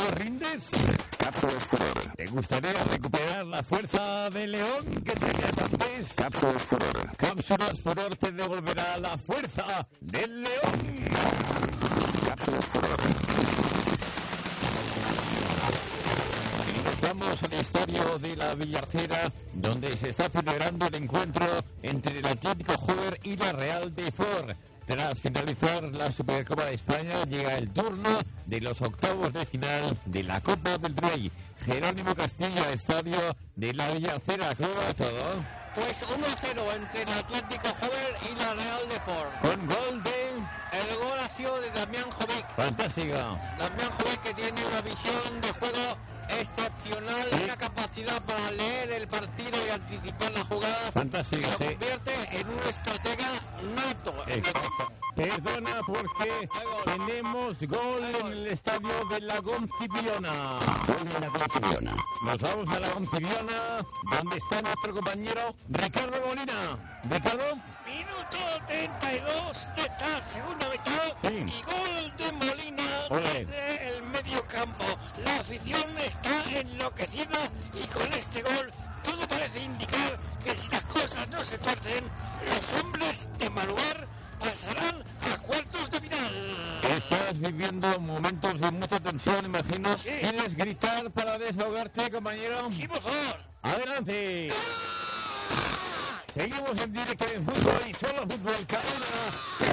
¿No rindes? ¿Te gustaría recuperar la fuerza de león que tenías antes? Cápsulas Furor te devolverá la fuerza del león. Estamos en el estadio de la Villarcera, donde se está celebrando el encuentro entre el Atlético Jover y la Real de Fort. Tras finalizar la Supercopa de España, llega el turno de los octavos de final de la Copa del Rey. Jerónimo Castilla, estadio de la Villarcera. ¿Cómo va todo? Pues 1-0 entre el Atlético Jover y la Real de Fort. Con gol de... El gol ha sido de Damián Jovic. Fantástico. Damián Jovic, que tiene una visión de juego excepcional, una capacidad para leer el partido y anticipar la jugada. Fantástico, se convierte en un estratega nato. Perdona, porque tenemos gol en el estadio de la Concipiona. Nos vamos a la Concipiona, donde está nuestro compañero Ricardo Molina. Ricardo. Minuto 32 de esta segunda mitad, Sí. Y gol de Molina desde el medio campo. La afición está enloquecida y con este gol todo parece indicar que si las cosas no se tuercen, los hombres de Maluar pasarán a cuartos de final. Estás viviendo momentos de mucha tensión, imagino. Sí. ¿Quieres gritar para desahogarte, compañero? Sí, por favor. ¡Adelante! Seguimos en directo en fútbol y solo fútbol. Cadena